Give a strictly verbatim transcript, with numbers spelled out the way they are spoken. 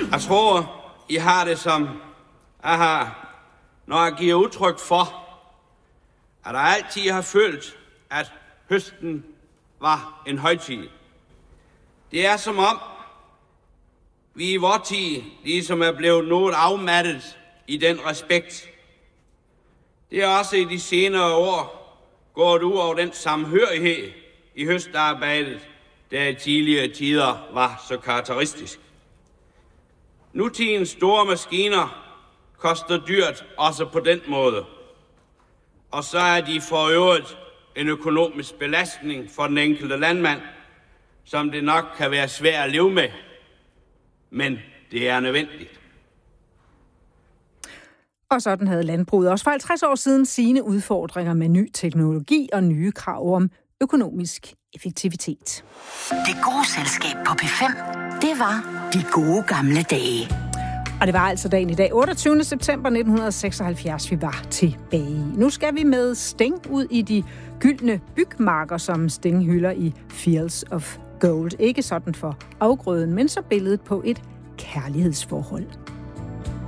Jeg tror, I har det som, aha, når jeg giver udtryk for, at jeg altid har følt, at høsten var en højtid. Det er som om, vi i vor tid ligesom er blevet noget afmattet i den respekt. Det er også i de senere år gået ud over den samhørighed i høstarbejdet, der i tidligere tider var så karakteristisk. Nutidens store maskiner koster dyrt også på den måde. Og så er de for øvrigt en økonomisk belastning for den enkelte landmand, som det nok kan være svært at leve med. Men det er nødvendigt. Og sådan havde landbruget også for halvtreds år siden sine udfordringer med ny teknologi og nye krav om økonomisk effektivitet. Det gode selskab på P fem, det var de gode gamle dage. Og det var altså dagen i dag, otteogtyvende september nitten seksoghalvfjerds, vi var tilbage i. Nu skal vi med Sting ud i de gyldne bygmarker, som Sting hylder i Fields of Gold. Ikke sådan for afgrøden, men så billedet på et kærlighedsforhold.